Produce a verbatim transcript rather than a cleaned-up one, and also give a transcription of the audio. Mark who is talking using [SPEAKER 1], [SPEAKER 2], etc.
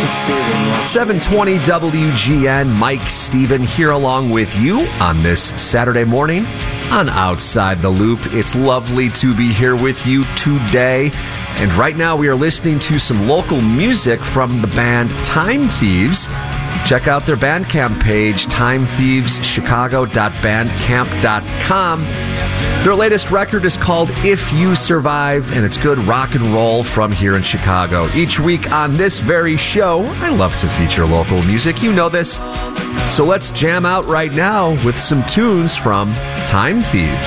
[SPEAKER 1] seven twenty W G N, Mike Steven here along with you on this Saturday morning on Outside the Loop. It's lovely to be here with you today. And right now we are listening to some local music from the band Time Thieves. Check out their Bandcamp page, time thieves chicago dot bandcamp dot com. Their latest record is called If You Survive, and it's good rock and roll from here in Chicago. Each week on this very show, I love to feature local music. You know this. So let's jam out right now with some tunes from Time Thieves.